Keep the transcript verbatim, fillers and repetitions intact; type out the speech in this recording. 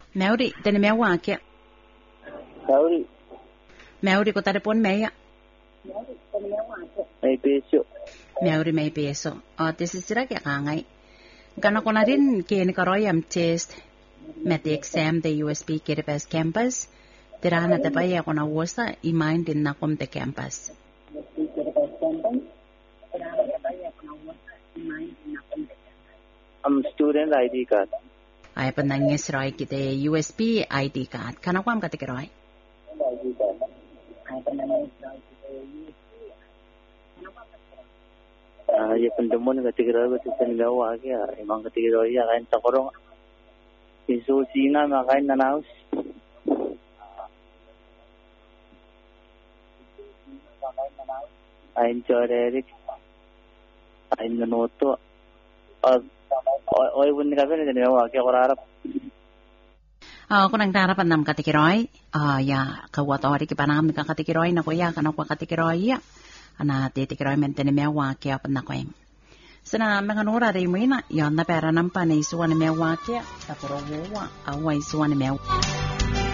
Mauri, tene mea wake. Mauri. Mauri ko tare pon mea. May peso. Mauri may peso. O, tisisira kaya kangay. Gana ko na rin kini karoyam test met the exam the U S B Kiribati campus. Tira na tapay ako na wasa i-mind din na kom the campus. Am student I D card. Ay pa nangis roy kita U S B I D card. Kana ko am katikiroy? Ah, ya pendemun katikiroy ko sa nilawa kaya imang katikiroy ya kain takorong. Isu sina makain nanaus. Ain Eric. Ain Noto. Ah, oy bun ka pala nilawa kaya korarap. Ah, kung nagdarapan nam katikiroy, ah, ya kawatori kipanam ka katikiroy na kuya kana ko katikiroy ya. Ana titikiroy mentene mewa kaya pa na koy. Sana mga nura rin mo ina, yon na pera ng panay suwan na mewa kaya, tapos ruwa, away suwan na mewa.